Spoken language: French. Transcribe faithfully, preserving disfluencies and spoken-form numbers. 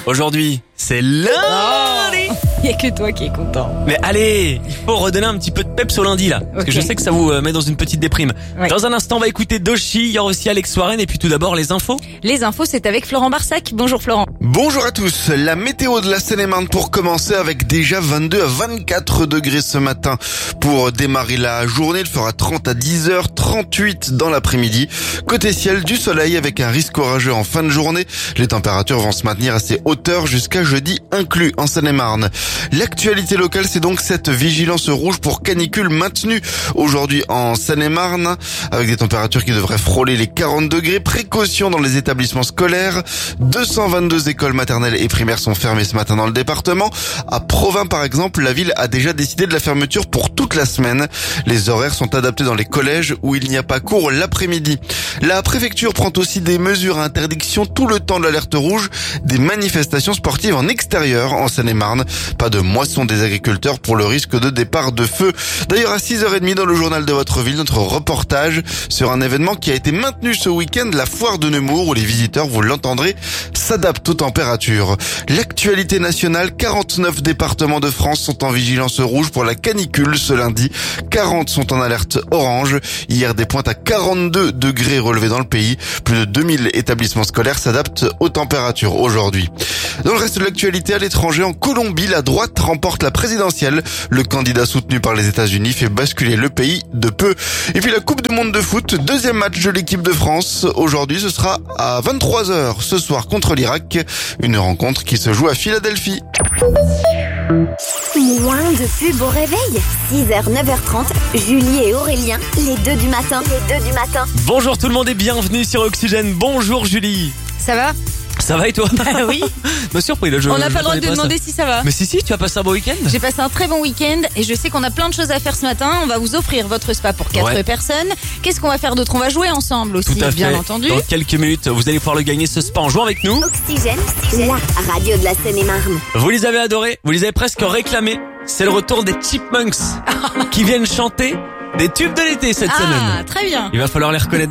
Aujourd'hui, c'est lundi. Il y a que toi qui es content. Mais allez, il faut redonner un petit peu de peps au lundi là, parce Ok. que je sais que ça vous euh, met dans une petite déprime. Ouais. Dans un instant, on va écouter Doshi, il y aura aussi Alex Warren et puis tout d'abord les infos. Les infos, c'est avec Florent Barsac. Bonjour Florent. Bonjour à tous, la météo de la Seine-et-Marne pour commencer avec déjà vingt-deux à vingt-quatre degrés ce matin. Pour démarrer la journée, il fera trente à dix heures, trente-huit dans l'après-midi. Côté ciel, du soleil avec un risque orageux en fin de journée. Les températures vont se maintenir à ces hauteurs jusqu'à jeudi inclus en Seine-et-Marne. L'actualité locale, c'est donc cette vigilance rouge pour canicule maintenue aujourd'hui en Seine-et-Marne avec des températures qui devraient frôler les quarante degrés. Précaution dans les établissements scolaires. deux cent vingt-deux écoles maternelles et primaires sont fermées ce matin dans le département. À Provins, par exemple, la ville a déjà décidé de la fermeture pour toute la semaine. Les horaires sont adaptés dans les collèges où il n'y a pas cours l'après-midi. La préfecture prend aussi des mesures à interdiction tout le temps de l'alerte rouge des manifestations sportives en extérieur en Seine-et-Marne. Pas de moisson des agriculteurs pour le risque de départ de feu. D'ailleurs, à six heures trente dans le journal de votre ville, notre reportage sur un événement qui a été maintenu ce week-end, la foire de Nemours, où les visiteurs, vous l'entendrez, s'adaptent aux températures. L'actualité nationale, quarante-neuf départements de France sont en vigilance rouge pour la canicule ce lundi. quarante sont en alerte orange. Hier, des pointes à quarante-deux degrés relevés dans le pays. Plus de deux mille établissements scolaires s'adaptent aux températures aujourd'hui. Dans le reste de l'actualité, à l'étranger, en Colombie, la droite remporte la présidentielle. Le candidat soutenu par les États-Unis fait basculer le pays de peu. Et puis la Coupe du Monde de foot, deuxième match de l'équipe de France. Aujourd'hui, ce sera à vingt-trois heures ce soir contre l'Irak. Une rencontre qui se joue à Philadelphie. Moins de pub au réveil. six heures, neuf heures trente, Julie et Aurélien, les deux du matin. Les deux du matin. Bonjour tout le monde et bienvenue sur Oxygène. Bonjour Julie. Ça va? Ça va et toi? Ah oui. Me surpris là, je On n'a je pas le droit de m'attendais demander à ça. si ça va. Mais si si, tu as passé un beau week-end? J'ai passé un très bon week-end et je sais qu'on a plein de choses à faire ce matin. On va vous offrir votre spa pour quatre Ouais. personnes. Qu'est-ce qu'on va faire d'autre? On va jouer ensemble aussi, Tout à fait. bien entendu. Dans quelques minutes, vous allez pouvoir le gagner ce spa en jouant avec nous. Oxygène, la radio de la Seine-et-Marne. Vous les avez adorés, vous les avez presque réclamés. C'est le retour des Chipmunks qui viennent chanter des tubes de l'été cette Ah, semaine. très bien. Il va falloir les reconnaître.